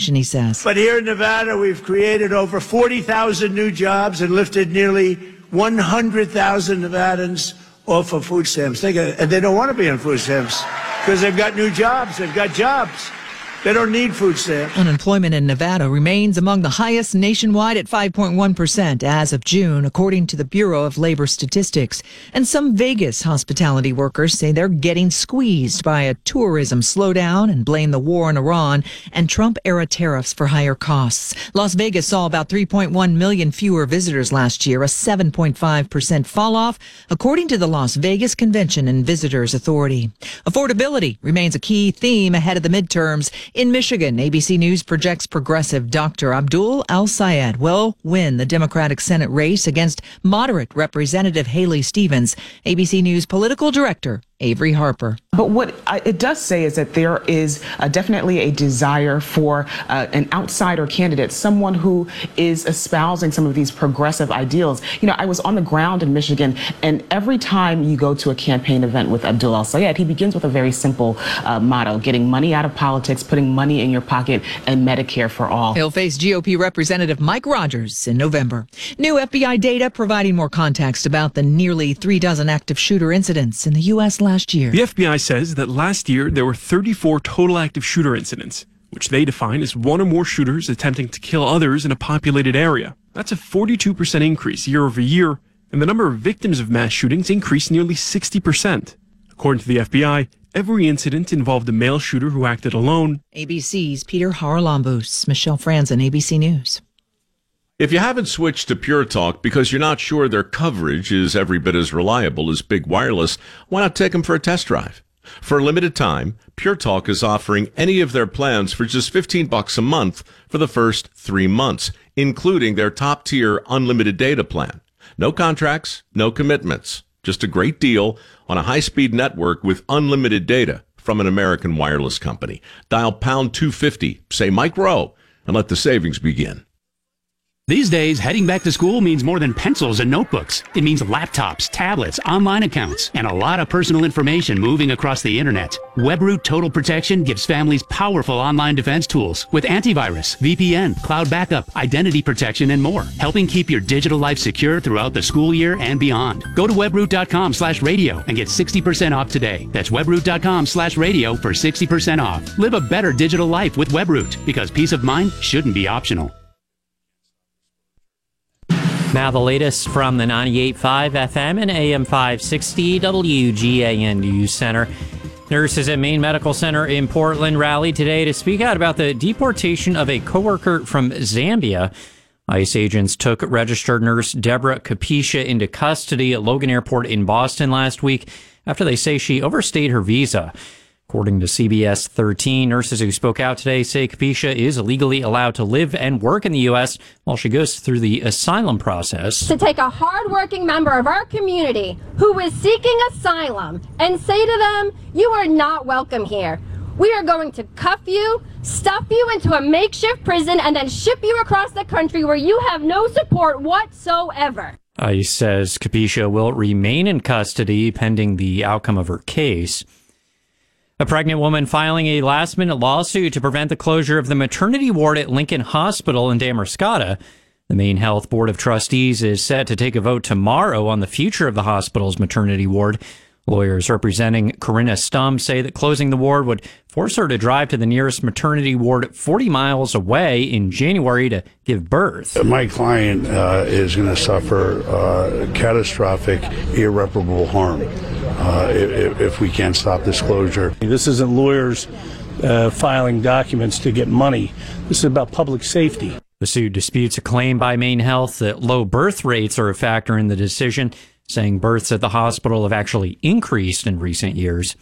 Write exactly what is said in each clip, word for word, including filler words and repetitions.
nation, he says. But here in Nevada, we've created over forty thousand new jobs and lifted nearly one hundred thousand Nevadans off of food stamps. They got, and they don't want to be on food stamps because they've got new jobs. They've got jobs. They don't need food stamps. Unemployment in Nevada remains among the highest nationwide at five point one percent as of June, according to the Bureau of Labor Statistics. And some Vegas hospitality workers say they're getting squeezed by a tourism slowdown and blame the war in Iran and Trump-era tariffs for higher costs. Las Vegas saw about three point one million fewer visitors last year, a seven point five percent fall off, according to the Las Vegas Convention and Visitors Authority. Affordability remains a key theme ahead of the midterms. In Michigan, A B C News projects progressive Doctor Abdul El-Sayed will win the Democratic Senate race against moderate Representative Haley Stevens. A B C News political director Avery Harper. But what it does say is that there is uh, definitely a desire for uh, an outsider candidate, someone who is espousing some of these progressive ideals. You know, I was on the ground in Michigan, and every time you go to a campaign event with Abdul El-Sayed, he begins with a very simple uh, motto: getting money out of politics, putting money in your pocket, and Medicare for all. He'll face G O P Representative Mike Rogers in November. New F B I data providing more context about the nearly three dozen active shooter incidents in the U S last year. The F B I says that last year there were thirty-four total active shooter incidents, which they define as one or more shooters attempting to kill others in a populated area. That's a forty-two percent increase year over year, and the number of victims of mass shootings increased nearly sixty percent. According to the F B I, every incident involved a male shooter who acted alone. A B C's Peter Haralambous, Michelle Franzen, A B C News. If you haven't switched to Pure Talk because you're not sure their coverage is every bit as reliable as Big Wireless, why not take them for a test drive? For a limited time, Pure Talk is offering any of their plans for just fifteen bucks a month for the first three months, including their top-tier unlimited data plan. No contracts, no commitments. Just a great deal on a high-speed network with unlimited data from an American wireless company. Dial pound two fifty, say Mike Rowe, and let the savings begin. These days, heading back to school means more than pencils and notebooks. It means laptops, tablets, online accounts, and a lot of personal information moving across the internet. WebRoot Total Protection gives families powerful online defense tools with antivirus, V P N, cloud backup, identity protection, and more, helping keep your digital life secure throughout the school year and beyond. Go to webroot.com slash radio and get sixty percent off today. That's webroot.com slash radio for sixty percent off. Live a better digital life with WebRoot, because peace of mind shouldn't be optional. Now the latest from the ninety-eight point five F M and A M five sixty W G A N News Center. Nurses at Maine Medical Center in Portland rallied today to speak out about the deportation of a coworker from Zambia. ICE agents took registered nurse Deborah Kapisha into custody at Logan Airport in Boston last week after they say she overstayed her visa. According to C B S thirteen, nurses who spoke out today say Kapisha is legally allowed to live and work in the U S while she goes through the asylum process. To take a hardworking member of our community who is seeking asylum and say to them, you are not welcome here. We are going to cuff you, stuff you into a makeshift prison, and then ship you across the country where you have no support whatsoever. ICE says Kapisha will remain in custody pending the outcome of her case. A pregnant woman filing a last-minute lawsuit to prevent the closure of the maternity ward at Lincoln Hospital in Damariscotta. The Maine Health Board of Trustees is set to take a vote tomorrow on the future of the hospital's maternity ward. Lawyers representing Corinna Stum say that closing the ward would force her to drive to the nearest maternity ward forty miles away in January to give birth. My client uh, is going to suffer uh, catastrophic, irreparable harm uh, if, if we can't stop this closure. This isn't lawyers uh, filing documents to get money. This is about public safety. The suit disputes a claim by Maine Health that low birth rates are a factor in the decision, saying births at the hospital have actually increased in recent years.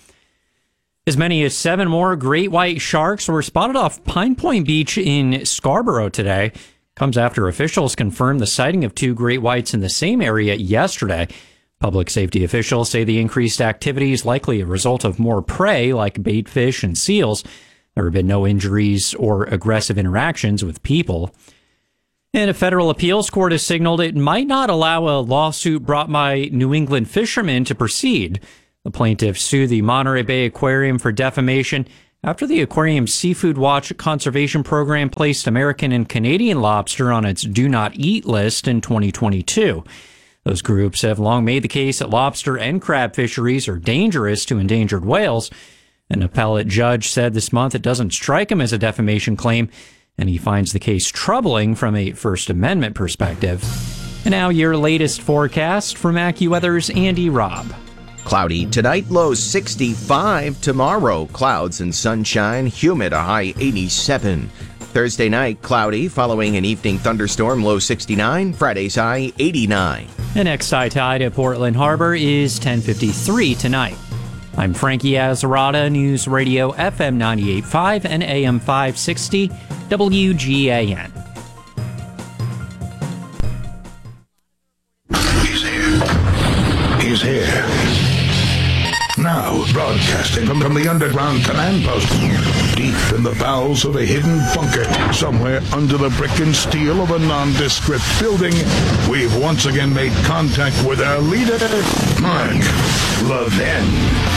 As many as seven more great white sharks were spotted off Pine Point Beach in Scarborough today. Comes after officials confirmed the sighting of two great whites in the same area yesterday. Public safety officials say the increased activity is likely a result of more prey like bait fish and seals. There have been no injuries or aggressive interactions with people. And a federal appeals court has signaled it might not allow a lawsuit brought by New England fishermen to proceed. The plaintiffs sued the Monterey Bay Aquarium for defamation after the Aquarium Seafood Watch Conservation Program placed American and Canadian lobster on its Do Not Eat list in twenty twenty-two. Those groups have long made the case that lobster and crab fisheries are dangerous to endangered whales. An appellate judge said this month it doesn't strike him as a defamation claim, and he finds the case troubling from a First Amendment perspective. And now your latest forecast from AccuWeather's Andy Robb. Cloudy tonight, low sixty-five. Tomorrow, clouds and sunshine, humid, a high eighty-seven. Thursday night, cloudy, following an evening thunderstorm, low sixty-nine. Friday's high eighty-nine. The next high tide at Portland Harbor is ten fifty-three tonight. I'm Frankie Azarada, News Radio F M ninety-eight point five and A M five sixty, W G A N. He's here. He's here. Now, broadcasting from, from the underground command post, deep in the bowels of a hidden bunker, somewhere under the brick and steel of a nondescript building, we've once again made contact with our leader, Mark Levin.